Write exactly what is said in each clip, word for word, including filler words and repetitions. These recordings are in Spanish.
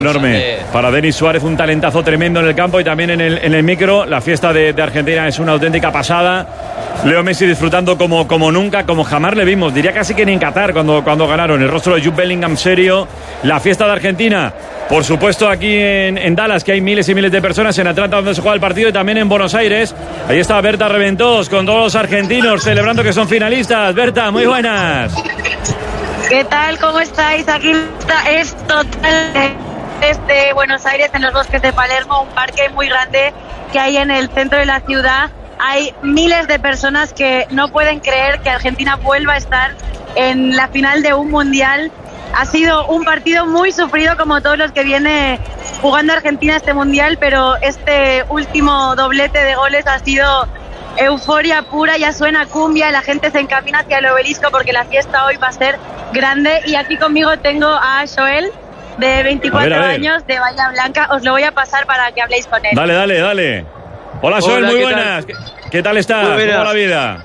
Enorme para Denis Suárez, un talentazo tremendo en el campo y también en el, en el micro. La fiesta de, de Argentina es una auténtica pasada. Leo Messi disfrutando como, como nunca, como jamás le vimos. Diría casi que ni en Qatar cuando, cuando ganaron. El rostro de Jude Bellingham serio. La fiesta de Argentina, por supuesto aquí en, en Dallas, que hay miles y miles de personas. En Atlanta, donde se juega el partido, y también en Buenos Aires. Ahí está Berta Reventós con todos los argentinos celebrando que son finalistas. Berta, muy buenas. ¿Qué tal? ¿Cómo estáis? Aquí es total... desde Buenos Aires, en los bosques de Palermo, un parque muy grande que hay en el centro de la ciudad. Hay miles de personas que no pueden creer que Argentina vuelva a estar en la final de un mundial. Ha sido un partido muy sufrido, como todos los que viene jugando Argentina este mundial, pero este último doblete de goles ha sido euforia pura. Ya suena cumbia, la gente se encamina hacia el obelisco porque la fiesta hoy va a ser grande. Y aquí conmigo tengo a Joel, de veinticuatro a ver, a ver. años, de Bahía Blanca. Os lo voy a pasar para que habléis con él. Dale, dale, dale. Hola, Joel, muy ¿qué buenas. Tal? ¿Qué, ¿Qué tal estás? ¿Cómo va la vida?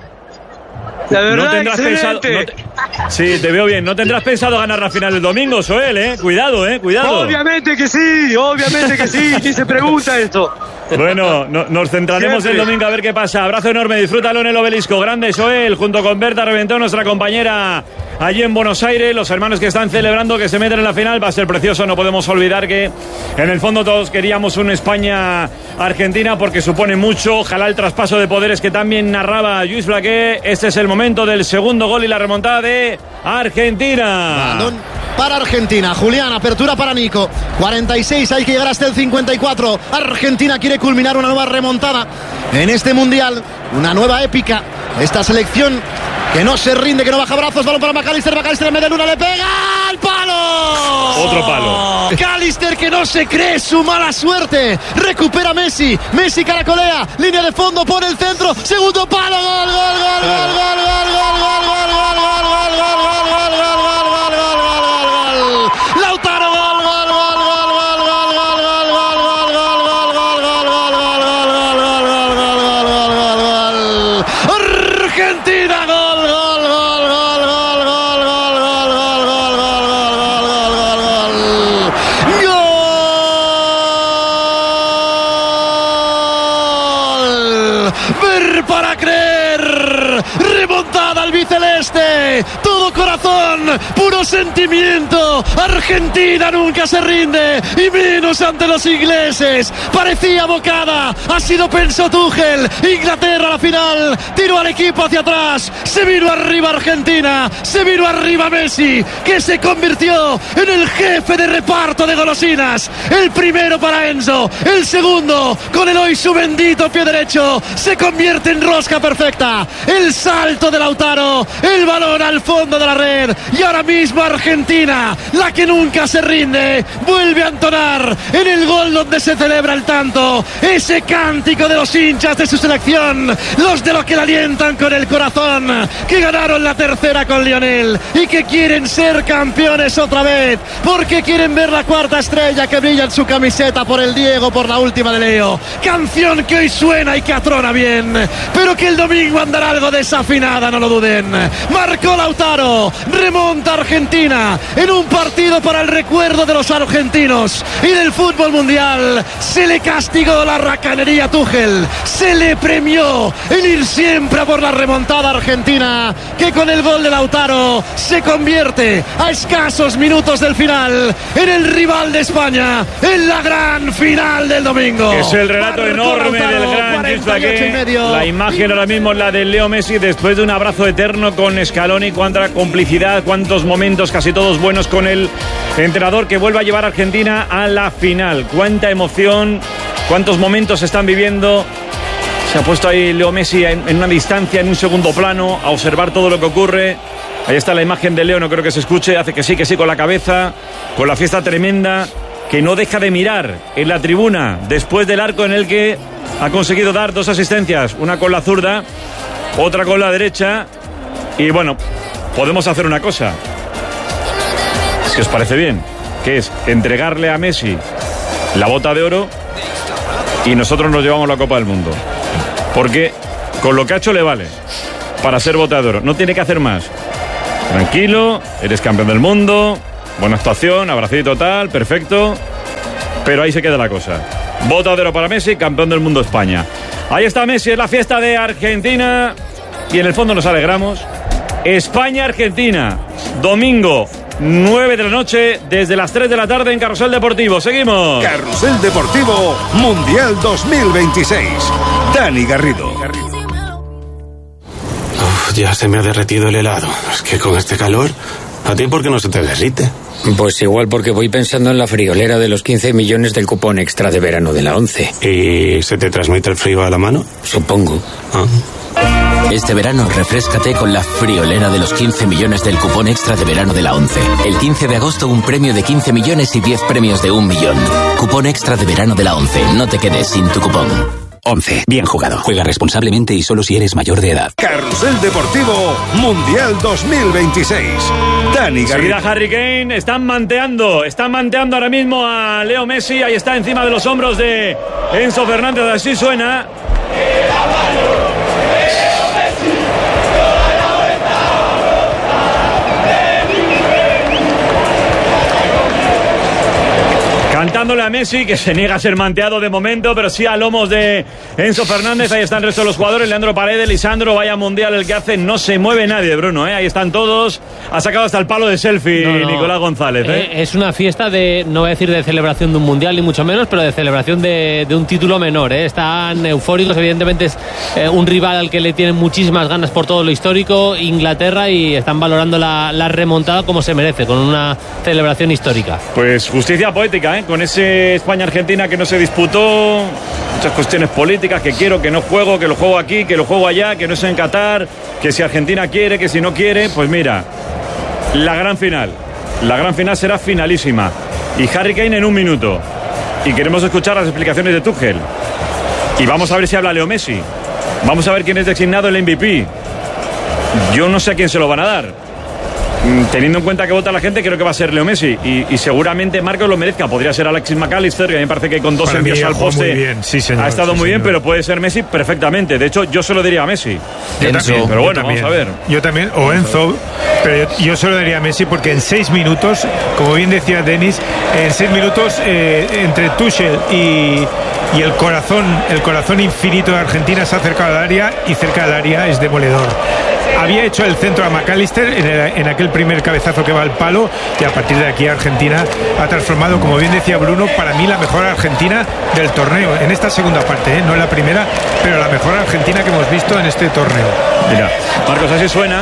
La verdad, no tendrás pensado, no te... Sí, te veo bien. ¿No tendrás pensado ganar la final del domingo, Joel, eh? Cuidado, eh, cuidado. Obviamente que sí, obviamente que sí. ¿Quién se pregunta esto? Bueno, no, nos centraremos Siempre. el domingo a ver qué pasa. Abrazo enorme, disfrútalo en el obelisco. Grande, Joel, junto con Berta Reventós, nuestra compañera allí en Buenos Aires. Los hermanos que están celebrando que se meten en la final. Va a ser precioso. No podemos olvidar que en el fondo todos queríamos una España-Argentina porque supone mucho. Ojalá el traspaso de poderes que también narraba Lluís Blaqué. Este es el momento del segundo gol y la remontada de Argentina. Balón para Argentina. Julián, apertura para Nico. cuarenta y seis, hay que llegar hasta el cincuenta y cuatro. Argentina quiere culminar una nueva remontada en este mundial. Una nueva épica. Esta selección que no se rinde, que no baja brazos. Balón para McAllister. McAllister en medio de Luna, le pega al palo. Otro palo. McAllister que no se cree su mala suerte. Recupera Messi. Messi caracolea. Línea de fondo por el centro. Segundo palo. Gol, gol, gol, gol, gol, gol, gol, gol, gol, gol, gol, gol, gol, gol, gol, gol, gol, gol, gol, gol. Lautaro, gol, gol, gol, gol, gol, gol, gol, gol, gol, gol, gol, gol, gol, gol, gol, gol, gol, gol, gol, Argentina, gol, gol, gol, gol, gol, gol, gol, gol, gol, gol, gol, gol, gol, gol, gol. Ver para creer. Remontada albiceleste. Todo corazón, puro sentimiento. Argentina nunca se rinde, y menos ante los ingleses. Parecía bocada, ha sido Pensó Tuchel. Inglaterra a la final, tiró al equipo hacia atrás. Se vino arriba Argentina, se vino arriba Messi, que se convirtió en el jefe de reparto de golosinas. El primero para Enzo, el segundo con el hoy su bendito pie derecho, se convierte en rosca perfecta. El salto de Lautaro, el balón al fondo de la red, y ahora mismo Argentina, la que nunca se rinde, vuelve a entonar en el gol donde se celebra el tanto, ese cántico de los hinchas de su selección, los de los que la alientan con el corazón, que ganaron la tercera con Lionel y que quieren ser campeones otra vez, porque quieren ver la cuarta estrella que brilla en su camiseta por el Diego, por la última de Leo. Canción que hoy suena y que atrona bien, pero que el domingo andará algo desafinada, no lo duden. Marcó Lautaro, remonta Argentina en un partido para el recuerdo de los argentinos y del fútbol mundial. Se le castigó la racanería a Tuchel, se le premió el ir siempre a por la remontada argentina, que con el gol de Lautaro se convierte a escasos minutos del final en el rival de España en la gran final del domingo. Es el relato Marco enorme Lautaro, del gran Lluís Blaqué. La imagen ahora mismo es la de Leo Messi después de un abrazo eterno con Scaloni. Cuánta complicidad, cuántos momentos, casi todos buenos, con el entrenador que vuelve a llevar a Argentina a la final. Cuánta emoción, cuántos momentos se están viviendo. Se ha puesto ahí Leo Messi en, en una distancia, en un segundo plano, a observar todo lo que ocurre. Ahí está la imagen de Leo, no creo que se escuche, hace que sí, que sí con la cabeza, con la fiesta tremenda, que no deja de mirar en la tribuna después del arco en el que ha conseguido dar dos asistencias, una con la zurda, otra con la derecha. Y bueno, podemos hacer una cosa, si os parece bien, que es entregarle a Messi la bota de oro y nosotros nos llevamos la Copa del Mundo, porque con lo que ha hecho le vale para ser bota de oro, no tiene que hacer más. Tranquilo, eres campeón del mundo, buena actuación, abracito tal, perfecto. pero ahí se queda la cosa. Botadero para Messi, campeón del mundo España. Ahí está Messi, es la fiesta de Argentina y en el fondo nos alegramos. España-Argentina, domingo, nueve de la noche, desde las tres de la tarde en Carrusel Deportivo. Seguimos. Carrusel Deportivo Mundial dos mil veintiséis. Dani Garrido. Uf, ya se me ha derretido el helado. Es que con este calor, ¿a ti por qué no se te derrite? Pues igual porque voy pensando en la friolera de los quince millones del cupón extra de verano de la ONCE. ¿Y se te transmite el frío a la mano? Supongo. Ah. Este verano refréscate con la friolera de los quince millones del cupón extra de verano de la ONCE. El quince de agosto un premio de quince millones y diez premios de un millón. Cupón extra de verano de la ONCE. No te quedes sin tu cupón. ONCE. Bien jugado. Juega responsablemente y solo si eres mayor de edad. Carrusel Deportivo Mundial dos mil veintiséis. Dani Garrido. Seguida Harry Kane. Están manteando. Están manteando ahora mismo a Leo Messi. Ahí está encima de los hombros de Enzo Fernández. Así suena. Cantándole a Messi, que se niega a ser manteado de momento, pero sí a lomos de Enzo Fernández. Ahí están el resto de los jugadores. Leandro Paredes, Lisandro, vaya mundial el que hace. No se mueve nadie, Bruno, ¿eh? Ahí están todos. Ha sacado hasta el palo de selfie no, no. Nicolás González, ¿eh? Eh, Es una fiesta de, no voy a decir de celebración de un mundial, ni mucho menos, pero de celebración de, de un título menor, ¿eh? Están eufóricos, evidentemente es eh, un rival al que le tienen muchísimas ganas por todo lo histórico, Inglaterra, y están valorando la, la remontada como se merece, con una celebración histórica. Pues justicia poética, ¿eh? Con ese España-Argentina que no se disputó, muchas cuestiones políticas, que quiero, que no juego, que lo juego aquí, que lo juego allá, que no es en Qatar, que si Argentina quiere, que si no quiere, pues mira, la gran final, la gran final será finalísima, y Harry Kane en un minuto, y queremos escuchar las explicaciones de Tuchel, y vamos a ver si habla Leo Messi, vamos a ver quién es designado el M V P. Yo no sé a quién se lo van a dar. Teniendo en cuenta que vota la gente, creo que va a ser Leo Messi y, y seguramente Marcos lo merezca. Podría ser Alexis McAllister, que a mí me parece que con dos Para envíos mí, al poste bien. Sí, señor, ha estado sí, muy señor. bien, pero puede ser Messi perfectamente. De hecho, yo se lo diría a Messi. Yo Enzo, también, pero bueno, yo vamos a ver. Yo también, o Enzo, pero yo, yo se lo daría a Messi porque en seis minutos, como bien decía Denis, en seis minutos eh, entre Tuchel y, y el corazón, el corazón infinito de Argentina se ha acercado al área y cerca del área es demoledor. Había hecho el centro a McAllister en, el, en aquel primer cabezazo que va al palo y a partir de aquí Argentina ha transformado, como bien decía Bruno, para mí la mejor Argentina del torneo, en esta segunda parte, ¿eh? No en la primera, pero la mejor Argentina que hemos visto en este torneo. Mira, Marcos, así suena.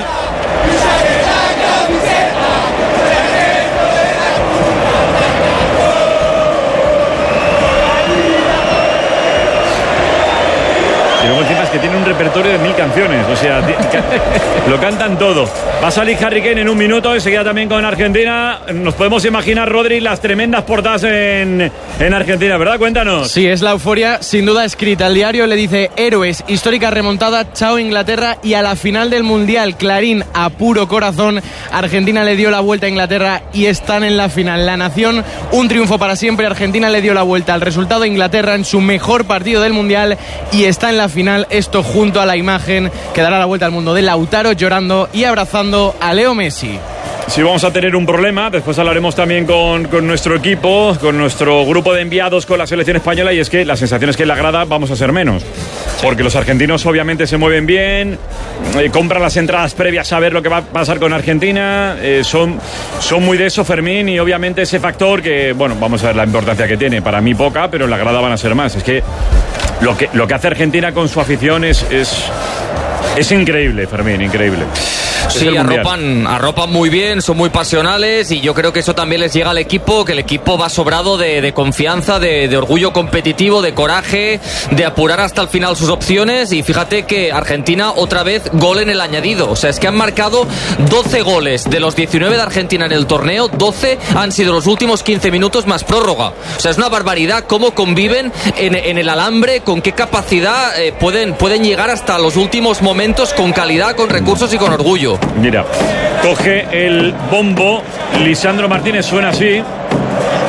Y luego encima es que tiene un repertorio de mil canciones, o sea, lo cantan todo. Va a salir Harry Kane en un minuto y se queda también con Argentina. Nos podemos imaginar, Rodri, las tremendas portadas en, en Argentina, ¿verdad? Cuéntanos. Sí, es la euforia sin duda escrita. El diario le dice: héroes, histórica remontada, chao Inglaterra, y a la final del Mundial, Clarín a puro corazón, Argentina le dio la vuelta a Inglaterra y están en la final. La nación, un triunfo para siempre. Argentina le dio la vuelta al resultado a Inglaterra en su mejor partido del Mundial y está en la final. Esto junto a la imagen que dará la vuelta al mundo de Lautaro llorando y abrazando a Leo Messi. Sí, vamos a tener un problema. Después hablaremos también con, con nuestro equipo, con nuestro grupo de enviados con la selección española, y es que la sensación es que en la grada vamos a ser menos. Porque los argentinos obviamente se mueven bien, eh, compran las entradas previas a ver lo que va a pasar con Argentina, eh, son, son muy de eso, Fermín, y obviamente ese factor que, bueno, vamos a ver la importancia que tiene. Para mí poca, pero en la grada van a ser más. Es que lo que, lo que hace Argentina con su afición es, es, es increíble, Fermín, increíble. Sí, arropan, arropan muy bien, son muy pasionales y yo creo que eso también les llega al equipo, que el equipo va sobrado de, de confianza, de, de orgullo competitivo, de coraje, de apurar hasta el final sus opciones. Y fíjate que Argentina otra vez gol en el añadido, o sea, es que han marcado doce goles de los diecinueve de Argentina en el torneo, doce han sido los últimos quince minutos más prórroga. O sea, es una barbaridad cómo conviven en, en el alambre, con qué capacidad eh, pueden, pueden llegar hasta los últimos momentos con calidad, con recursos y con orgullo. Mira, coge el bombo Lisandro Martínez, suena así.